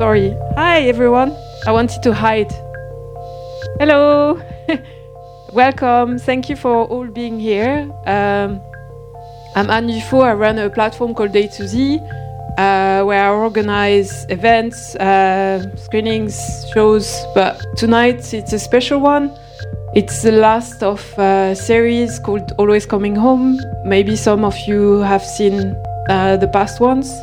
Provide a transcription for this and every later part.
Sorry. Hi, everyone. I wanted to hide. Hello. Welcome. Thank you for all being here. I'm Anne Dufaux. I run a platform called A to Z, where I organize events, screenings, shows. But tonight it's a special one. It's the last of a series called Always Coming Home. Maybe some of you have seen the past ones.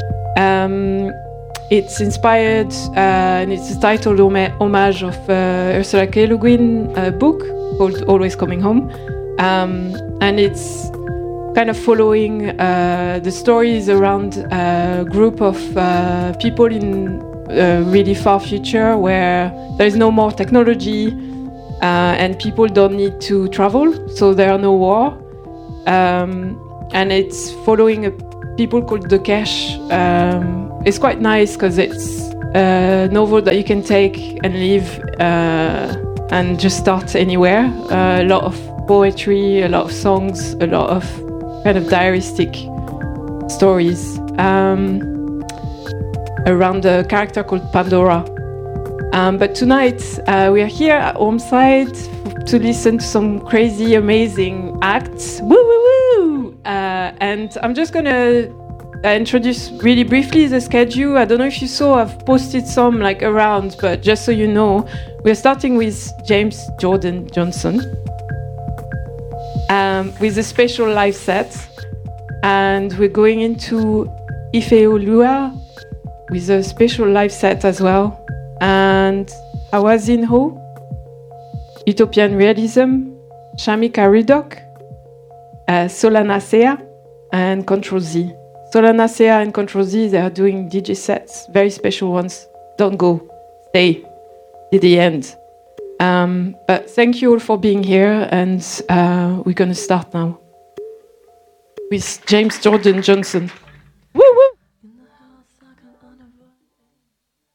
It's inspired and it's a titled homage of Ursula K. Le Guin book called Always Coming Home. And it's kind of following the stories around a group of people in a really far future where there is no more technology and people don't need to travel, so there are no war. And it's following people called The Cache. It's quite nice because it's a novel that you can take and leave and just start anywhere. A lot of poetry, a lot of songs, a lot of kind of diaristic stories around a character called Pandora. But tonight we are here at Homeside to listen to some crazy, amazing acts. Woo, woo, woo! And I'm just going to introduce really briefly the schedule. I don't know if you saw, I've posted some like around, but just so you know, we're starting with James Jordan Johnson with a special live set. And we're going into Ifeoluwa with a special live set as well. And Hawazin Ho, Utopian Realism, Shamika Rudok, Solana Sea, and Control Z. Solana Sea and Control Z, they are doing DJ sets, very special ones. Don't go, stay to the end. But thank you all for being here, and we're going to start now with James Jordan Johnson.